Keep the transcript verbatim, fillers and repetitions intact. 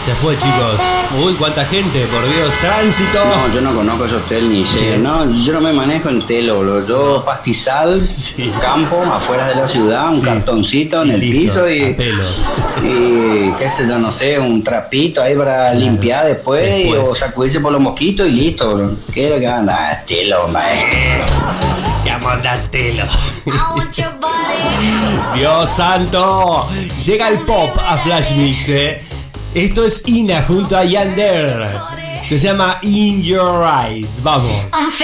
Se fue, chicos. Uy, cuánta gente, por Dios. Tránsito. No, yo no conozco ese hotel ni sé. No, yo no me manejo en telo, boludo. Yo pastizal, Sí. campo, afuera de la ciudad, un Sí. cartoncito en Y el listo, piso a y, pelo. y qué sé yo, no sé, un trapito ahí para limpiar después, y- Después. o sacudirse por los mosquitos y listo, boludo. ¿Qué es lo que van a dar? Telo, maestro. Ya mandatelo. Dios santo. Llega el pop a Flash Mix, eh. Esto es Ina junto a Yander. Se llama In Your Eyes. Vamos.